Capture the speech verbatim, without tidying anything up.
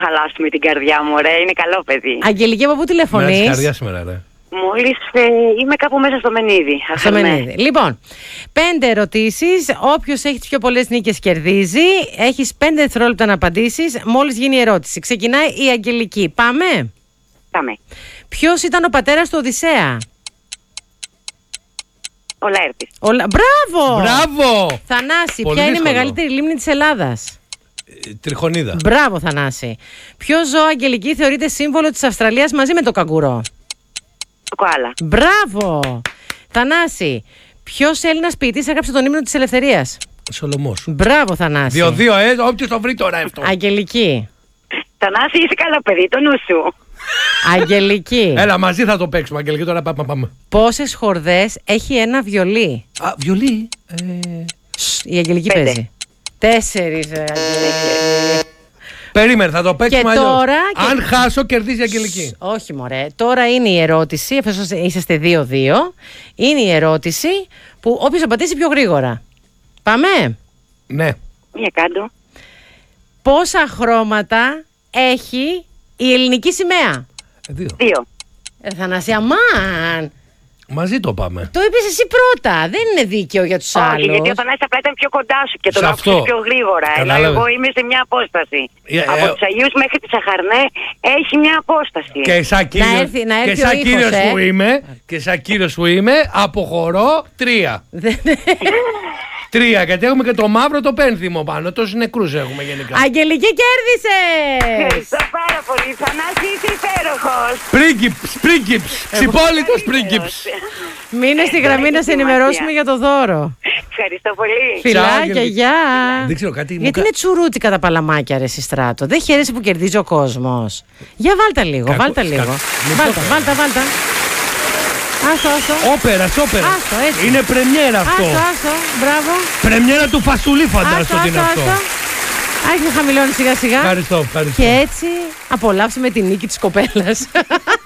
χαλάσουμε την καρδιά μου, ρε. Είναι καλό παιδί. Αγγελική, από πού τηλεφωνείς? Μέρα της καρδιάς σήμερα, ρε. Μόλις ε, είμαι κάπου μέσα στο Μενίδη. Στο Μενίδη. Λοιπόν, πέντε ερωτήσεις. Όποιος έχει τις πιο πολλές νίκες κερδίζει. Έχεις πέντε δευτερόλεπτα να απαντήσεις. Μόλις γίνει η ερώτηση. Ξεκινάει η Αγγελική. Πάμε. Πάμε. Ποιος ήταν ο πατέρας του Οδυσσέα? Ο Λαέρτης. Ο... Λα- Μπράβο! Μπράβο! Θανάση, Πολύ ποια είναι η δύσκολο. μεγαλύτερη λίμνη της Ελλάδας? Ε, Τριχονίδα. Μπράβο, Θανάση. Ποιο ζώο, Αγγελική, θεωρείται σύμβολο της Αυστραλίας μαζί με το καγκουρό? Το κοάλα. Μπράβο! Θανάση, ποιος Έλληνας ποιητής έγραψε τον ύμνο της ελευθερίας? Σολομός. Μπράβο, Θανάση. Δύο-δύο, ε, όποιος το βρει τώρα αυτό. Αγγελική. Θανάση, είσαι καλό παιδί, το νου σου. Αγγελική. Έλα, μαζί θα το παίξουμε, Αγγελική, τώρα πάμε. πάμε. Πόσες χορδές έχει ένα βιολί? Α, βιολί. Ε... Σ, η Αγγελική Πέντε. παίζει. Τέσσερις, ε, Αγγελική. Περίμενε, θα το παίξουμε Και αλλιώς. τώρα- Αν και- χάσω, κερδίζει η Αγγελική. Όχι, μωρέ. Τώρα είναι η ερώτηση, εφόσον είσαστε δύο-δύο, είναι η ερώτηση που όποιος απαντήσει πιο γρήγορα. Πάμε. Ναι. Μια κάτω. Πόσα χρώματα έχει η ελληνική σημαία? Ε, δύο. Δύο. Ε, Θανάση, αμάν. Μαζί το πάμε. Το είπες εσύ πρώτα. Δεν είναι δίκαιο για τους Όχι, άλλους. γιατί ο Θανάσης απλά ήταν πιο κοντά σου και τον Σε άκουσες αυτό. πιο γρήγορα. Ενώ Κατάλαβες. εγώ είμαι σε μια απόσταση. Ε, ε, Από ε, τους Αγίους μέχρι τη Σαχαρνέ έχει μια απόσταση. Και σαν κύριος, έρθει- να και έρθει σαν ο ήχος, κύριος ε. που είμαι, και σαν κύριος που είμαι, αποχωρώ τρία. Τρία, γιατί έχουμε και το μαύρο το πένθυμο πάνω. Τόσους νεκρούς έχουμε γενικά. Αγγελική, κέρδισες! Ευχαριστώ πάρα πολύ. Θανάση, είσαι υπέροχος. Πρίγκιπς, πρίγκιπς, ξυπόλυτος πρίγκιπς. Μείνε στη γραμμή να σε ενημερώσουμε για το δώρο. Ευχαριστώ πολύ. Φιλάκια, Αγγελική. γεια! Δεν ξέρω κάτι. μου Γιατί κα- είναι τσουρούτικα τα παλαμάκια, ρε Συστράτο. Δεν χαίρεσαι που κερδίζει ο κόσμος. Για βάλτα λίγο, Κακό- βάλτα λίγο. κακό- μισό Βάλτα, λεπτό. βάλτα, βάλτα. Άστο, άστο. Όπερας, όπερας. Άστο, έτσι. Είναι πρεμιέρα αυτό. Άστο, άστο. Μπράβο. Πρεμιέρα του φασουλί, φαντάζομαι Άστο, ότι είναι άστο, αυτό. άστο. Άρχισε να χαμηλώνει σιγά σιγά. Ευχαριστώ, ευχαριστώ. Και έτσι απολαύσουμε τη νίκη της κοπέλας.